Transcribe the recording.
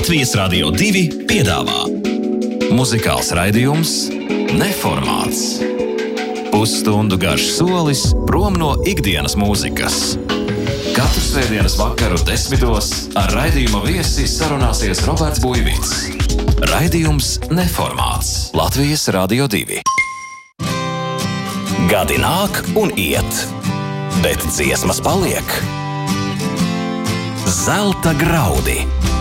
Latvijas Radio 2 piedāvā muzikāls raidījums Neformāts. Pusstundu garš solis prom no ikdienas mūzikas. Katru svētdienas vakaru 10:00 ar raidījuma viesi sarunāsies Roberts Buivits. Raidījums Neformāts. Latvijas Radio 2. Gadi nāk un iet, bet dziesmas paliek. Zelta graudi.